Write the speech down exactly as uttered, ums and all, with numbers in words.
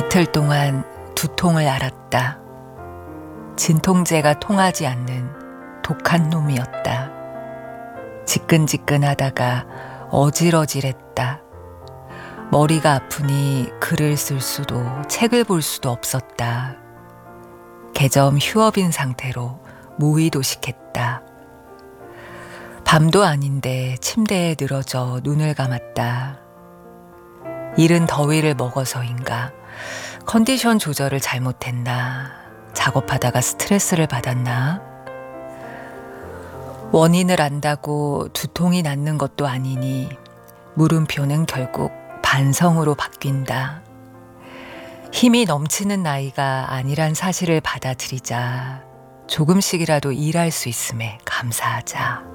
이틀 동안 두통을 앓았다. 진통제가 통하지 않는 독한 놈이었다. 지끈지끈하다가 어질어질했다. 머리가 아프니 글을 쓸 수도 책을 볼 수도 없었다. 개점 휴업인 상태로 무의도식했다. 밤도 아닌데 침대에 늘어져 눈을 감았다. 이른 더위를 먹어서인가 컨디션 조절을 잘못했나, 작업하다가 스트레스를 받았나. 원인을 안다고 두통이 낫는 것도 아니니 물음표는 결국 반성으로 바뀐다. 힘이 넘치는 나이가 아니란 사실을 받아들이자. 조금씩이라도 일할 수 있음에 감사하자.